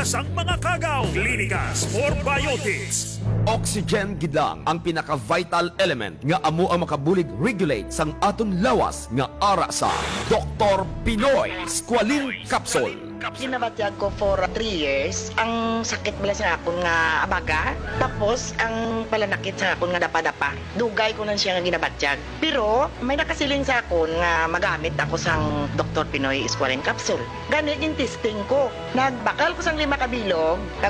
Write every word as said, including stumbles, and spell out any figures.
sang mga kagaw. Clinicas for Biotics. Oxygen gidlang ang pinaka-vital element nga amo ang makabulig regulate sang aton lawas nga ara sa Doktor Pinoy Squalene Capsule. Ginabatyag ko for three years. Ang sakit bala sa akon nga abaga. Tapos, ang palanakit sa akon nga dapa-dapa. Dugay ko lang siya nga ginabatyag. Pero, may nakasiling sa akon nga magamit ako sang Doktor Pinoy Squalene Capsule. Ganit yung testing ko. Nagbakal ko sang lima kabilog.